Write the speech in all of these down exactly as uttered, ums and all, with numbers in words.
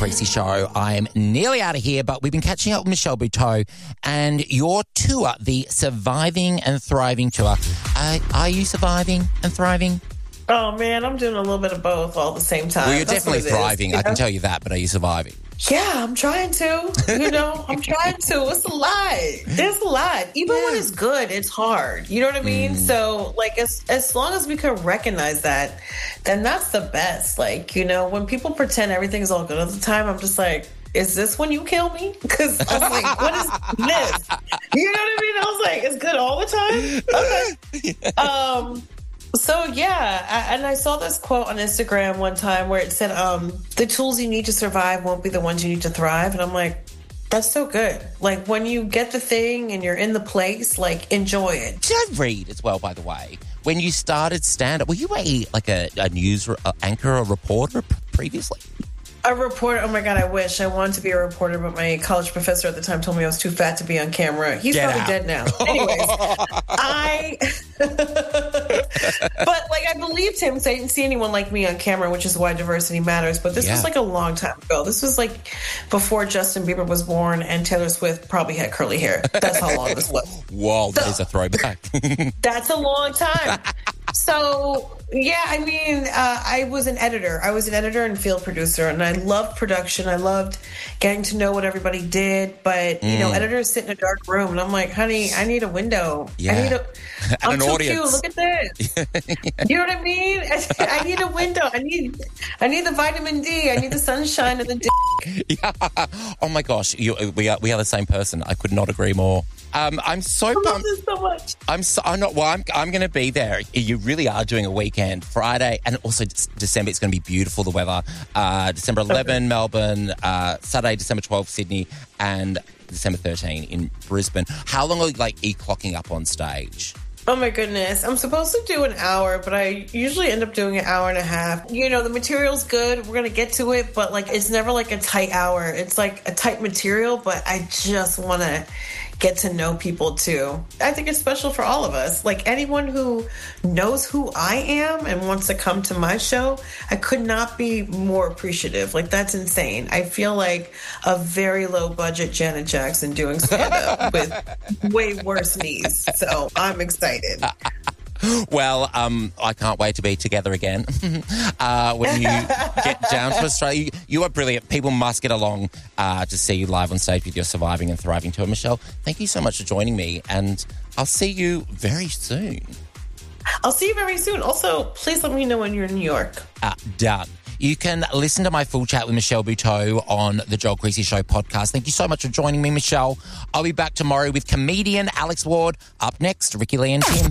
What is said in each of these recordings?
Creasy Show. I'm nearly out of here, but we've been catching up with Michelle Buteau and your tour, the Surviving and Thriving Tour. Uh, are you surviving and thriving? Oh, man, I'm doing a little bit of both all at the same time. Well, you're That's definitely thriving. is, I can tell you that, but are you surviving? Yeah, I'm trying to. You know, I'm trying to. It's a lot. There's a lot. Even yeah. when it's good, it's hard. You know what I mean? Mm. So, like, as as long as we can recognize that, then that's the best. Like, you know, when people pretend everything's all good all the time, I'm just like, is this when you kill me? Because I was like, what is this? You know what I mean? I was like, it's good all the time? Okay. Yeah. Um... So, yeah, I, and I saw this quote on Instagram one time where it said, um, the tools you need to survive won't be the ones you need to thrive. And I'm like, that's so good. Like, when you get the thing and you're in the place, like, enjoy it. Did I read as well, by the way, when you started stand-up, were you a, like a, a news re- a anchor or reporter previously? A reporter. Oh, my God, I wish. I wanted to be a reporter, but my college professor at the time told me I was too fat to be on camera. He's Get probably out. dead now. Anyways, I... But, like, I believed him, so I didn't see anyone like me on camera, which is why diversity matters. But this yeah. was, like, a long time ago. This was, like, before Justin Bieber was born and Taylor Swift probably had curly hair. That's how long this was. Whoa, so, that is a throwback. That's a long time. So, yeah, I mean, uh, I was an editor. I was an editor and field producer, and I loved production. I loved getting to know what everybody did. But, mm. you know, editors sit in a dark room, and I'm like, honey, I need a window. Yeah. I need a... I'm an too audience. cute. Look at this. yeah. You know what I mean? I, I need a window. I need I need the vitamin D. I need the sunshine and the dick. Yeah. Oh, my gosh. You, we, are, we are the same person. I could not agree more. Um, I'm so I pumped. love this so much. I'm so I'm not. Well, I'm I'm going to be there. You really are doing a weekend, Friday, and also December. It's going to be beautiful. The weather. Uh, December eleventh, okay. Melbourne. Uh, Saturday, December twelfth, Sydney, and December thirteenth in Brisbane. How long are you, like e clocking up on stage? Oh my goodness. I'm supposed to do an hour, but I usually end up doing an hour and a half. You know, the material's good. We're going to get to it, but like it's never like a tight hour. It's like a tight material, but I just want to get to know people too. I think it's special for all of us. Like anyone who knows who I am and wants to come to my show, I could not be more appreciative. Like that's insane. I feel like a very low budget Janet Jackson doing stand-up with way worse knees. So I'm excited. Well, um, I can't wait to be together again. uh, when you get down to Australia, you, you are brilliant. People must get along uh, to see you live on stage with your Surviving and Thriving tour. Michelle, thank you so much for joining me, and I'll see you very soon. I'll see you very soon. Also, please let me know when you're in New York. Uh, done. You can listen to my full chat with Michelle Buteau on the Joel Creasy Show podcast. Thank you so much for joining me, Michelle. I'll be back tomorrow with comedian Alex Ward. Up next, Ricky Lee and Tim.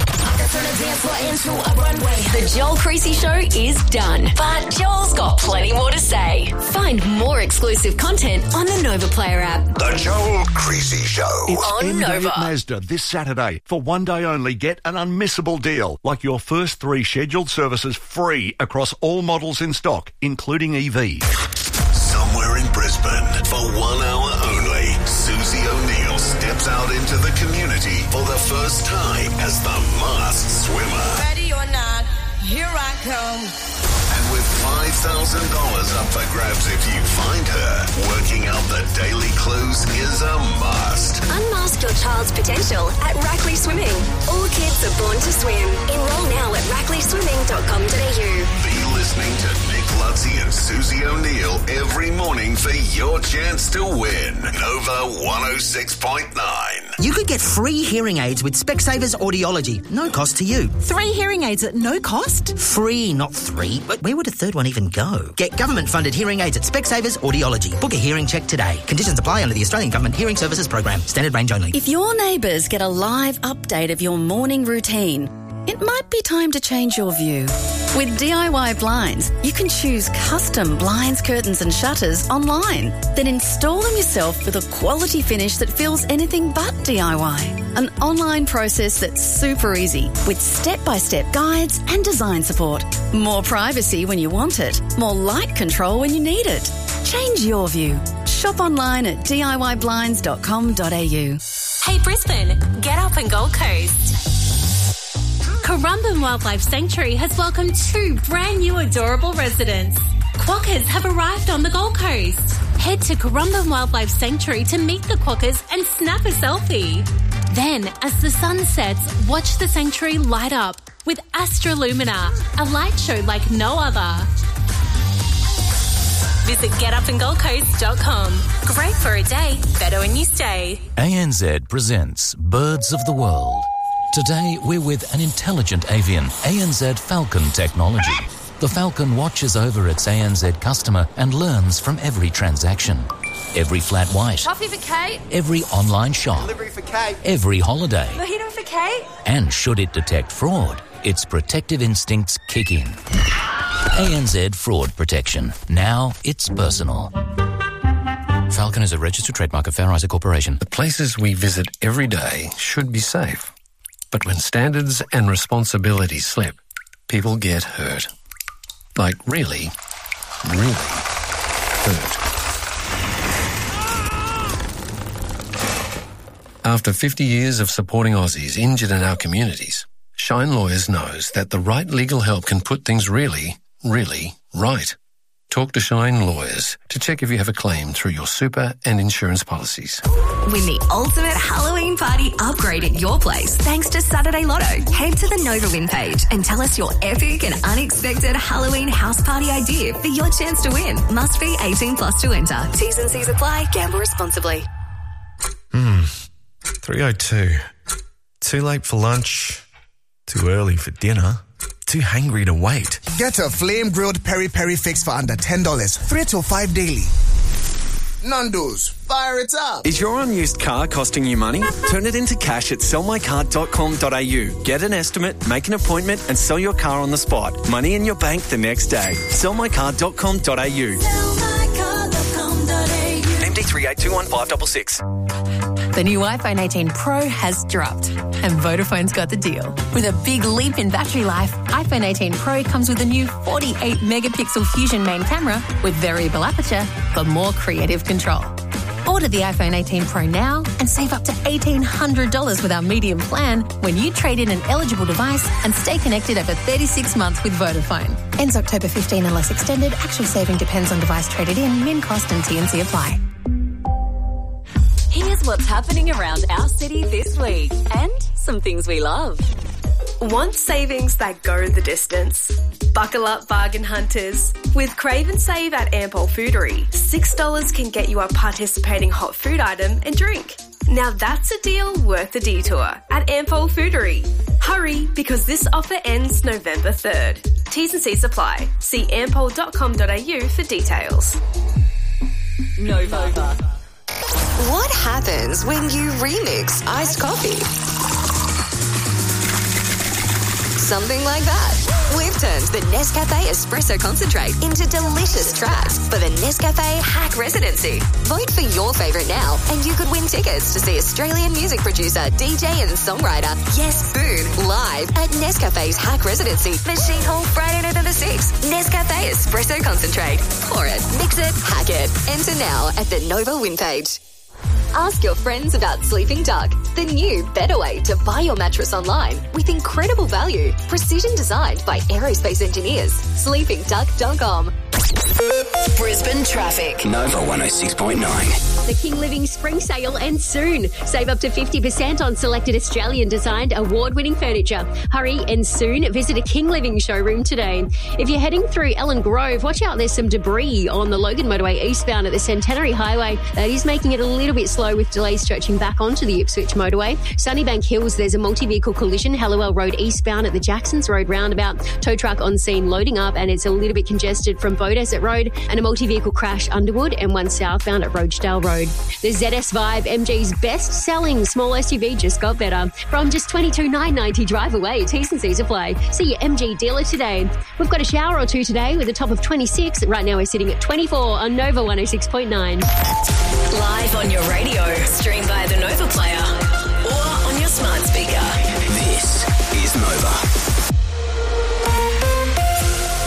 The Joel Creasy Show is done, but Joel's got plenty more to say. Find more exclusive content on the Nova Player app. The Joel Creasy Show. It's on M Nova. Day at Mazda this Saturday. For one day only, get an unmissable deal, like your first three scheduled services free across all models in stock, including E V. Somewhere in Brisbane, for one hour only, Susie O'Neill steps out into the community for the first time as the masked swimmer. Ready or not, here I come. And with five thousand dollars up for grabs if you find her, working out the daily clues is a must. Unmask your child's potential at Rackley Swimming. All kids are born to swim. Enroll now at rackley swimming dot com dot a u. Be listening to Nick Lutzy and Susie O'Neill every morning for your chance to win. Nova one oh six point nine. You could get free hearing aids with Specsavers Audiology. No cost to you. Three hearing aids at no cost? Free, not three. But where would a third one even go? Get government-funded hearing aids at Specsavers Audiology. Book a hearing check today. Conditions apply under the Australian Government Hearing Services Program. Standard range only. If your neighbours get a live update of your morning routine, it might be time to change your view. With D I Y Blinds, you can choose custom blinds, curtains and shutters online. Then install them yourself with a quality finish that feels anything but D I Y. An online process that's super easy with step-by-step guides and design support. More privacy when you want it. More light control when you need it. Change your view. Shop online at d i y blinds dot com dot a u. Hey Brisbane, get up and Gold Coast. Currumbin Wildlife Sanctuary has welcomed two brand new adorable residents, Quokkas have arrived on the Gold Coast. Head to Currumbin Wildlife Sanctuary to meet the quokkas and snap a selfie. Then, as the sun sets, watch the sanctuary light up with Astrolumina, a light show like no other. Visit get up and gold coast dot com. Great for a day, better when you stay. A N Z presents Birds of the World. Today, we're with an intelligent avian, A N Z Falcon technology. The Falcon watches over its A N Z customer and learns from every transaction. Every flat white. Coffee for Kate. Every online shop. Delivery for Kate. Every holiday. Mojito for Kate. And should it detect fraud, its protective instincts kick in. A N Z Fraud Protection. Now it's personal. Falcon is a registered trademark of Fair Isaac Corporation. The places we visit every day should be safe. But when standards and responsibilities slip, people get hurt. Like really, really hurt. After fifty years of supporting Aussies injured in our communities, Shine Lawyers knows that the right legal help can put things really, really right. Talk to Shine Lawyers to check if you have a claim through your super and insurance policies. Win the ultimate Halloween party upgrade at your place thanks to Saturday Lotto. Head to the Nova Win page and tell us your epic and unexpected Halloween house party idea for your chance to win. Must be eighteen plus to enter. T's and C's apply. Gamble responsibly. Hmm. three oh two. Too late for lunch. Too early for dinner. Too hangry to wait. Get a flame-grilled peri-peri fix for under ten dollars. Three till five daily. Nando's, fire it up. Is your unused car costing you money? Turn it into cash at sell my car dot com dot a u. Get an estimate, make an appointment and sell your car on the spot. Money in your bank the next day. sell my car dot com dot a u. M D three eight two one five six six. The new iPhone eighteen Pro has dropped and Vodafone's got the deal. With a big leap in battery life, iPhone eighteen Pro comes with a new forty-eight megapixel Fusion main camera with variable aperture for more creative control. Order the iPhone eighteen Pro now and save up to eighteen hundred dollars with our medium plan when you trade in an eligible device and stay connected over thirty-six months with Vodafone. Ends October fifteenth unless extended. Actual saving depends on device traded in. Min cost and T and C apply. Here's what's happening around our city this week and some things we love. Want savings that go the distance? Buckle up, bargain hunters. With Crave and Save at Ampol Foodery, six dollars can get you a participating hot food item and drink. Now that's a deal worth the detour at Ampol Foodery. Hurry, because this offer ends November third. T's and C's apply. See ampol dot com dot a u for details. Nova. What happens when you remix iced coffee? Something like that. We've turned the Nescafe Espresso Concentrate into delicious tracks for the Nescafe Hack Residency. Vote for your favourite now and you could win tickets to see Australian music producer, D J and songwriter Yes Spoon live at Nescafe's Hack Residency, Machine Hall, Friday, November sixth. Nescafe Espresso Concentrate. Pour it, mix it, hack it. Enter now at the Nova Win page. Ask your friends about Sleeping Duck, the new, better way to buy your mattress online with incredible value, precision designed by aerospace engineers. sleeping duck dot com. Brisbane traffic. Nova one oh six point nine. The King Living Spring Sale ends soon. Save up to fifty percent on selected Australian-designed award-winning furniture. Hurry and soon visit a King Living showroom today. If you're heading through Ellen Grove, watch out, there's some debris on the Logan Motorway eastbound at the Centenary Highway. That is making it a little bit slow with delays stretching back onto the Ipswich Motorway. Sunnybank Hills, there's a multi-vehicle collision. Hallowell Road eastbound at the Jacksons Road roundabout. Tow truck on scene loading up and it's a little bit congested from Beaudesert Road, and a multi-vehicle crash Underwood and one southbound at Rochedale Road. The Z S Vibe, M G's best-selling small S U V, just got better. From just twenty-two thousand nine hundred ninety drive away. T's and C's apply. See your M G dealer today. We've got a shower or two today with a top of twenty-six. Right now we're sitting at twenty-four on Nova one oh six point nine. Live on your radio, stream via the Nova player or on your smart speaker. This is Nova. The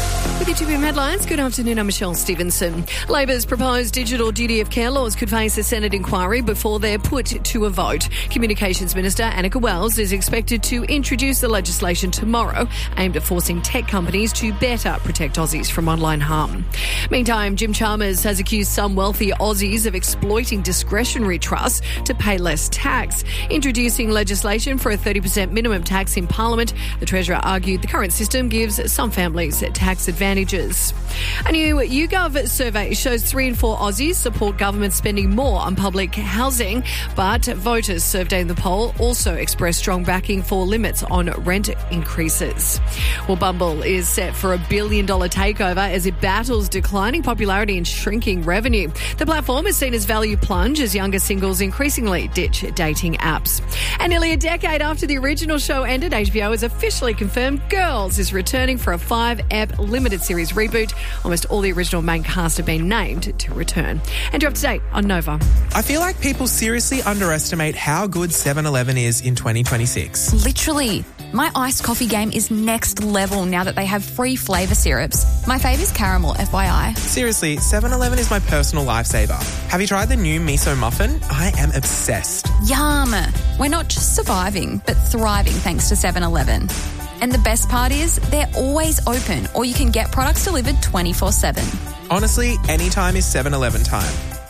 With your two P M headlines, good afternoon, I'm Michelle Stevenson. Labor's proposed digital duty of care laws could face a Senate inquiry before they're put to a vote. Communications Minister Annika Wells is expected to introduce the legislation tomorrow, aimed at forcing tech companies to better protect Aussies from online harm. Meantime, Jim Chalmers has accused some wealthy Aussies of exploiting discretionary trusts to pay less tax. Introducing legislation for a thirty percent minimum tax in Parliament, the Treasurer argued the current system gives some families tax advantages. A new YouGov survey shows three in four Aussies support government spending more on public housing, but voters surveyed in the poll also expressed strong backing for limits on rent increases. Well, Bumble is set for a billion dollar takeover as it battles declining popularity and shrinking revenue. The platform is seen as value plunge as younger singles increasingly ditch dating apps. And nearly a decade after the original show ended, H B O has officially confirmed Girls is returning for a five-ep limited series reboot. Almost all the original main cast have been named to return. And you're up to date on Nova. I feel like people seriously underestimate how good seven eleven is in twenty twenty-six. Literally. My iced coffee game is next level now that they have free flavour syrups. My favourite is caramel, F Y I. Seriously, seven eleven is my personal lifesaver. Have you tried the new miso muffin? I am obsessed. Yum. We're not just surviving, but thriving thanks to seven eleven. And the best part is, they're always open, or you can get products delivered twenty-four seven. Honestly, any time is seven eleven time.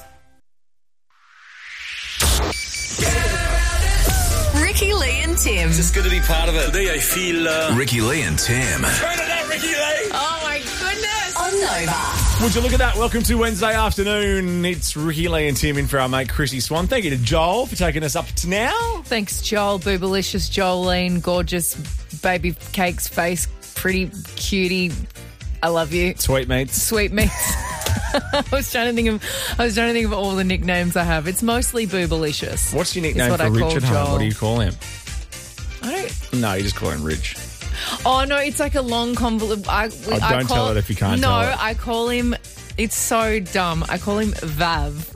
Ricky Lee and Tim. Just good to be part of it. Today I feel... Uh... Ricky Lee and Tim. Turn it up, Ricky Lee! Oh, my goodness. On Nova. Would you look at that? Welcome to Wednesday afternoon. It's Ricky Lee and Tim in for our mate Chrissy Swan. Thank you to Joel for taking us up to now. Thanks, Joel. Boobalicious, Jolene, gorgeous baby cakes face, pretty cutie. I love you. Sweetmeats. Sweetmeats. I was trying to think of I was trying to think of all the nicknames I have. It's mostly Boobalicious. What's your nickname what for I Rich call at home? Joel. What do you call him? I don't. No, you just call him Rich. Oh no, it's like a long convoluted. I, Oh, I don't call, tell it if you can't No, tell it. I call him. It's so dumb. I call him Vav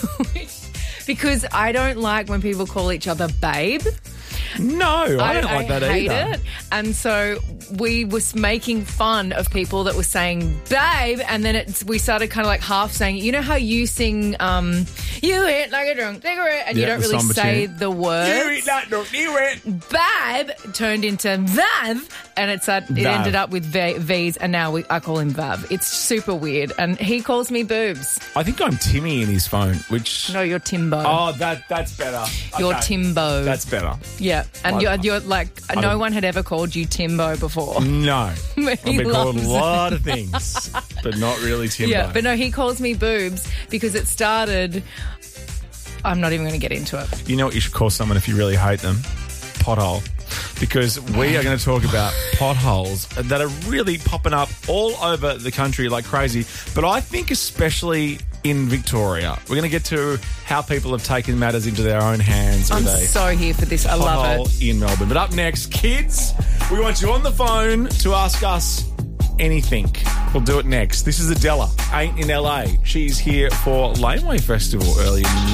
because I don't like when people call each other babe. No, I, don't like that I hate either. it. And so we was making fun of people that were saying babe, and then it's, we started kind of like half saying, you know how you sing, um, you hit like a drunk cigarette, and Yeah, you don't the really Samba say tune. the words. You eat that drunk cigarette. Babe turned into Vav, and it's at, it Vav. ended up with v, V's, and now we, I call him Vav. It's super weird, and he calls me boobs. I think I'm Timmy in his phone, which... No, you're Timbo. Oh, that that's better. You're Okay. Timbo. That's better. Yeah, and I- you're, you're like, I no don't- one had ever called you Timbo before. No. He I've been called a loves lot it. of things, but not really Timbo. Yeah, but no, he calls me boobs because it started... I'm not even going to get into it. You know what you should call someone if you really hate them? Pothole. Because we are going to talk about potholes that are really popping up all over the country like crazy. But I think especially in Victoria. We're going to get to how people have taken matters into their own hands. I'm with a so here for this. I love pothole it. in Melbourne. But up next, kids, we want you on the phone to ask us anything. We'll do it next. This is Adela, Ain't in L A. She's here for Laneway Festival early in the